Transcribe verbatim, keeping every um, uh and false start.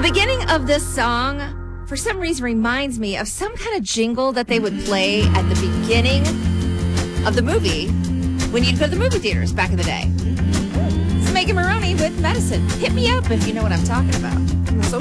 beginning of this song, for some reason, reminds me of some kind of jingle that they would play at the beginning of the movie when you'd go to the movie theaters back in the day. It's Megan Maroney with Medicine. Hit me up if you know what I'm talking about. I'm so